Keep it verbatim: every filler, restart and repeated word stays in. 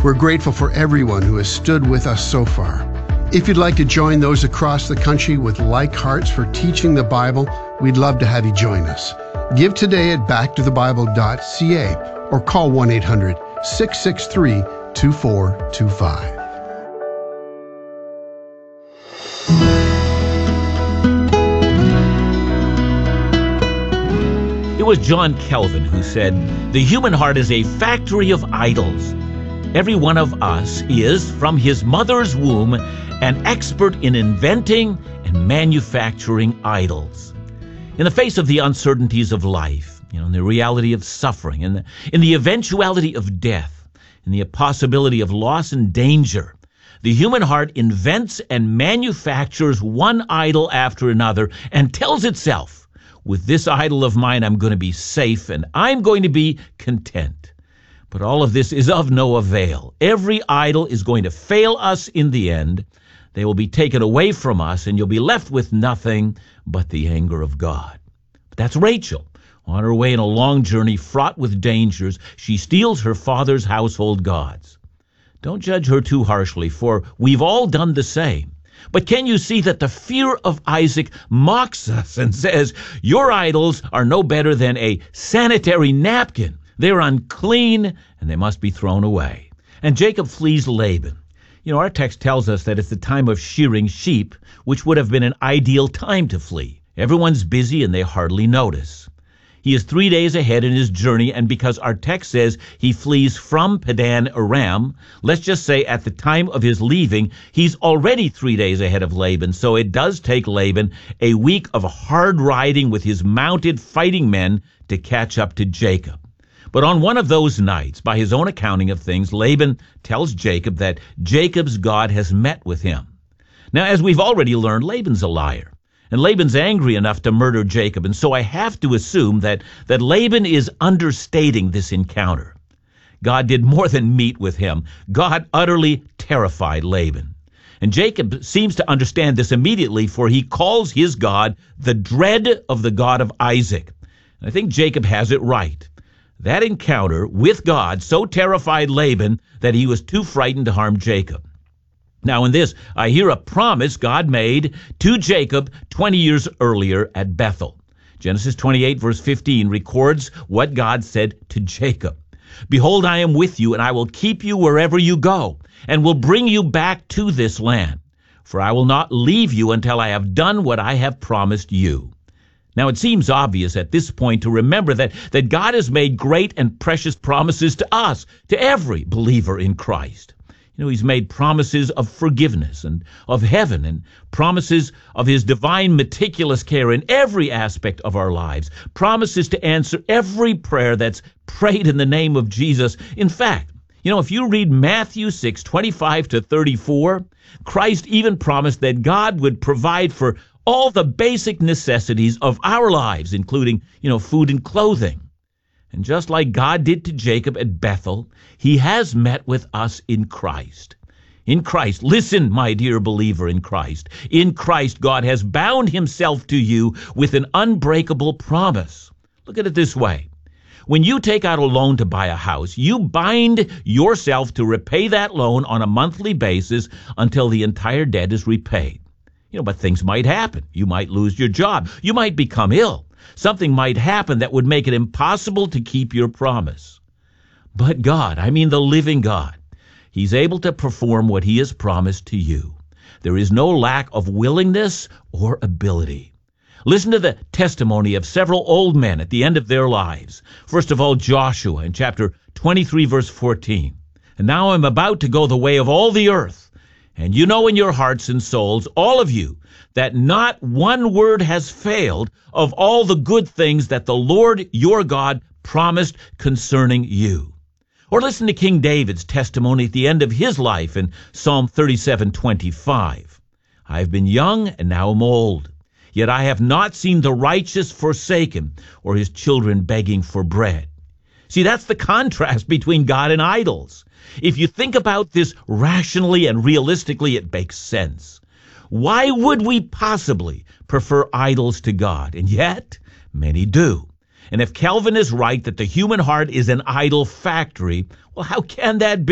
We're grateful for everyone who has stood with us so far. If you'd like to join those across the country with like hearts for teaching the Bible, we'd love to have you join us. Give today at back to the bible dot c a or call one eight hundred, six six three, two four two five. It was John Calvin who said, "The human heart is a factory of idols." Every one of us is, from his mother's womb, an expert in inventing and manufacturing idols. In the face of the uncertainties of life, you know, in the reality of suffering, in the, in the eventuality of death, in the possibility of loss and danger, the human heart invents and manufactures one idol after another and tells itself, "With this idol of mine, I'm going to be safe and I'm going to be content." But all of this is of no avail. Every idol is going to fail us in the end. They will be taken away from us, and you'll be left with nothing but the anger of God. But that's Rachel. On her way in a long journey fraught with dangers, she steals her father's household gods. Don't judge her too harshly, for we've all done the same. But can you see that the fear of Isaac mocks us and says, "Your idols are no better than a sanitary napkin. They're unclean, and they must be thrown away." And Jacob flees Laban. You know, our text tells us that it's the time of shearing sheep, which would have been an ideal time to flee. Everyone's busy, and they hardly notice. He is three days ahead in his journey, and because our text says he flees from Padan Aram, let's just say at the time of his leaving, he's already three days ahead of Laban. So it does take Laban a week of hard riding with his mounted fighting men to catch up to Jacob. But on one of those nights, by his own accounting of things, Laban tells Jacob that Jacob's God has met with him. Now, as we've already learned, Laban's a liar. And Laban's angry enough to murder Jacob. And so I have to assume that, that Laban is understating this encounter. God did more than meet with him. God utterly terrified Laban. And Jacob seems to understand this immediately, for he calls his God the dread of the God of Isaac. And I think Jacob has it right. That encounter with God so terrified Laban that he was too frightened to harm Jacob. Now in this, I hear a promise God made to Jacob twenty years earlier at Bethel. Genesis twenty-eight verse fifteen records what God said to Jacob. "Behold, I am with you, and I will keep you wherever you go, and will bring you back to this land. For I will not leave you until I have done what I have promised you." Now, it seems obvious at this point to remember that, that God has made great and precious promises to us, to every believer in Christ. You know, he's made promises of forgiveness and of heaven, and promises of his divine meticulous care in every aspect of our lives, promises to answer every prayer that's prayed in the name of Jesus. In fact, you know, if you read Matthew six, twenty-five to thirty-four, Christ even promised that God would provide for all the basic necessities of our lives, including, you know, food and clothing. And just like God did to Jacob at Bethel, he has met with us in Christ. In Christ, listen, my dear believer in Christ, in Christ, God has bound himself to you with an unbreakable promise. Look at it this way. When you take out a loan to buy a house, you bind yourself to repay that loan on a monthly basis until the entire debt is repaid. You know, but things might happen. You might lose your job. You might become ill. Something might happen that would make it impossible to keep your promise. But God, I mean the living God, he's able to perform what he has promised to you. There is no lack of willingness or ability. Listen to the testimony of several old men at the end of their lives. First of all, Joshua in chapter twenty-three, verse fourteen. "And now I'm about to go the way of all the earth. And you know in your hearts and souls, all of you, that not one word has failed of all the good things that the Lord your God promised concerning you." Or listen to King David's testimony at the end of his life in Psalm thirty-seven twenty-five. "I have been young and now am old, yet I have not seen the righteous forsaken, or his children begging for bread." See, that's the contrast between God and idols. If you think about this rationally and realistically, it makes sense. Why would we possibly prefer idols to God? And yet, many do. And if Calvin is right that the human heart is an idol factory, well, how can that be?